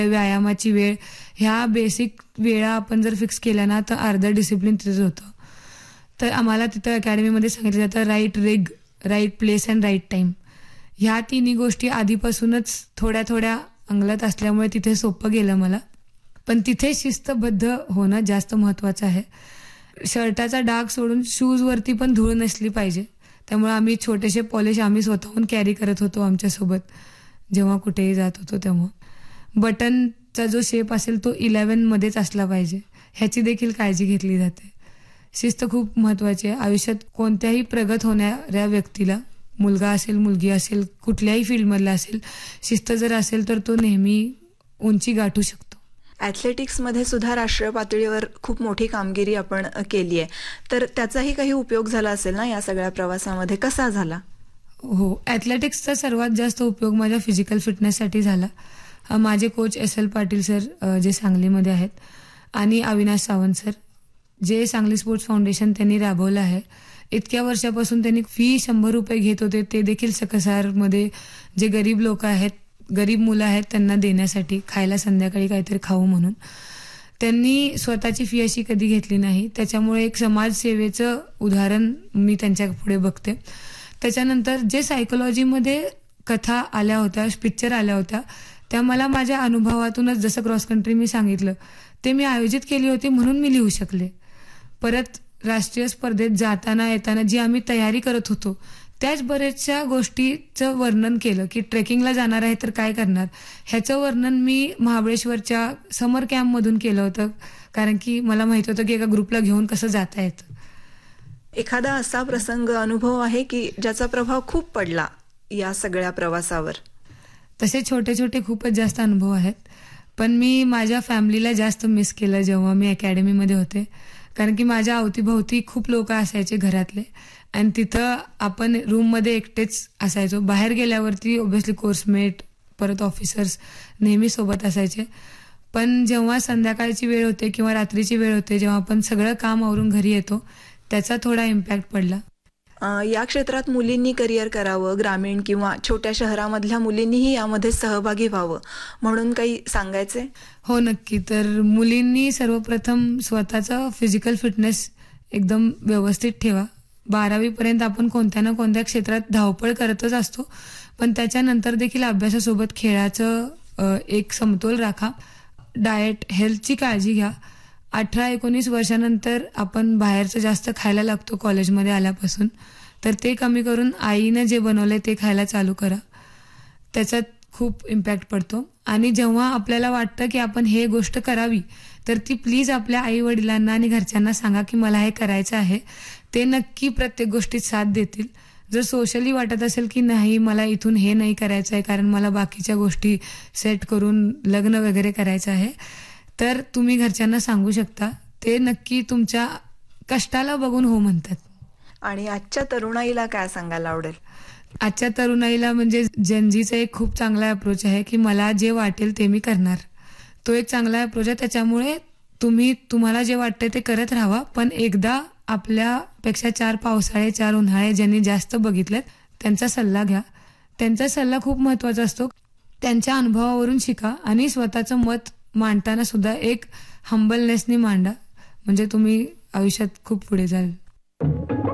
व्यायामाची वेळ, ह्या बेसिक वेळा आपण जर फिक्स केल्या ना तर अर्धं डिसिप्लिन तिथेच होतं. तर आम्हाला तिथं अकॅडमीमध्ये सांगितलं जातं राईट रिग, right place and write time. ह्या तिन्ही गोष्टी आधीपासूनच थोड्या थोड्या अंगलत असल्यामुळे तिथे सोपं गेलं मला. पण तिथे शिस्तबद्ध होणं जास्त महत्त्वाचं आहे. शर्टाचा डाग सोडून शूजवरती पण धूळ नसली पाहिजे. त्यामुळे आम्ही छोटेसे पॉलिश आम्ही स्वतःहून कॅरी करत होतो आमच्यासोबत जेव्हा कुठेही जात होतो तेव्हा. बटनचा जो शेप असेल तो 11मध्येच असला पाहिजे, ह्याची देखील काळजी घेतली जाते. शिस्त खूप महत्त्वाची आहे आयुष्यात. कोणत्याही प्रगत होणाऱ्या व्यक्तीला, मुलगा असेल मुलगी असेल कुठल्याही फील्डमधला असेल, शिस्त जर असेल तर तो नेहमी उंची गाठू शकतो. ॲथलेटिक्समध्ये सुद्धा राष्ट्रीय पातळीवर खूप मोठी कामगिरी आपण केली आहे, तर त्याचाही काही उपयोग झाला असेल ना या सगळ्या प्रवासामध्ये? कसा झाला? हो, ॲथलेटिक्सचा सर्वात जास्त उपयोग माझ्या फिजिकल फिटनेससाठी झाला. माझे कोच SL पाटील सर जे सांगलीमध्ये आहेत आणि अविनाश सावंत सर जे सांगली स्पोर्ट्स फाउंडेशन त्यांनी राबवलं आहे. इतक्या वर्षापासून त्यांनी फी 100 रुपये घेत होते, ते देखील सकसारमध्ये जे गरीब लोक आहेत, गरीब मुलं आहेत त्यांना देण्यासाठी, खायला संध्याकाळी काहीतरी खाऊ म्हणून. त्यांनी स्वतःची फी अशी कधी घेतली नाही. त्याच्यामुळे एक समाजसेवेचं उदाहरण मी त्यांच्या पुढे बघते. त्याच्यानंतर जे सायकोलॉजीमध्ये कथा आल्या होत्या, पिक्चर आल्या होत्या, त्या मला माझ्या अनुभवातूनच, जसं क्रॉस कंट्री मी सांगितलं ते मी आयोजित केली होती म्हणून मी लिहू शकले. परत राष्ट्रीय स्पर्धेत जाताना येताना जी आम्ही तयारी करत होतो त्याच बऱ्याचशा गोष्टीचं वर्णन केलं की ट्रेकिंगला जाणार आहे तर काय करणार, ह्याचं वर्णन मी महाबळेश्वरच्या समर कॅम्पमधून केलं होतं. कारण की मला माहित होतं की एका ग्रुपला घेऊन कसं जाता येतं. एखादा असा प्रसंग, अनुभव आहे की ज्याचा प्रभाव खूप पडला या सगळ्या प्रवासावर? तसे छोटे छोटे खूपच जास्त अनुभव आहेत, पण मी माझ्या फॅमिलीला जास्त मिस केलं जेव्हा मी अकॅडमीमध्ये होते. कारण की माझ्या अवतीभोवती खूप लोक असायचे घरातले, आणि तिथं आपण रूममध्ये एकटेच असायचो. बाहेर गेल्यावरती ऑब्व्हियसली कोर्समेट, परत ऑफिसर्स नेहमी सोबत असायचे. पण जेव्हा संध्याकाळची वेळ होते किंवा रात्रीची वेळ होते, जेव्हा आपण सगळं काम आवरून घरी येतो, त्याचा थोडा इम्पॅक्ट पडला. या क्षेत्रात मुलींनी करिअर करावं, ग्रामीण किंवा छोट्या शहरामधल्या मुलींनीही यामध्ये सहभागी व्हावं म्हणून काही सांगायचे? हो, नक्की. तर मुलींनी सर्वप्रथम स्वतःचा फिजिकल फिटनेस एकदम व्यवस्थित ठेवा. 12वीपर्यंत आपण कोणत्या ना कोणत्या क्षेत्रात धावपळ करतच असतो, पण त्याच्यानंतर देखील अभ्यासासोबत खेळाचं एक समतोल राखा. डाएट, हेल्थची काळजी घ्या. 18-19 वर्षानंतर आपण बाहेरचं जास्त खायला लागतो कॉलेजमध्ये आल्यापासून, तर ते कमी करून आईनं जे बनवलंय ते खायला चालू करा. त्याच्यात खूप इम्पॅक्ट पडतो. आणि जेव्हा आपल्याला वाटतं की आपण हे गोष्ट करावी, तर ती प्लीज आपल्या आई वडिलांना आणि घरच्यांना सांगा की मला हे करायचं आहे. ते नक्की प्रत्येक गोष्टीत साथ देतील. जर सोशली वाटत असेल की नाही मला इथून हे नाही करायचं आहे कारण मला बाकीच्या गोष्टी सेट करून लग्न वगैरे करायचं आहे, तर तुम्ही घरच्यांना सांगू शकता. ते नक्की तुमच्या कष्टाला बघून हो म्हणतात. आणि आजच्या तरुणाईला काय सांगायला आवडेल? आजच्या तरुणाईला म्हणजे जनजीचा एक खूप चांगला अप्रोच आहे की मला जे वाटेल ते मी करणार. तो एक चांगला अप्रोच आहे. त्याच्यामुळे तुम्हाला जे वाटतंय ते करत राहावा, पण एकदा आपल्यापेक्षा 4 पावसाळे 4 उन्हाळे ज्यांनी जास्त बघितलेत त्यांचा सल्ला घ्या. त्यांचा सल्ला खूप महत्त्वाचा असतो. त्यांच्या अनुभवावरून शिका आणि स्वतःचं मत मांडताना सुद्धा एक हंबलनेसनी मांडा, म्हणजे तुम्ही आयुष्यात खूप पुढे जाल.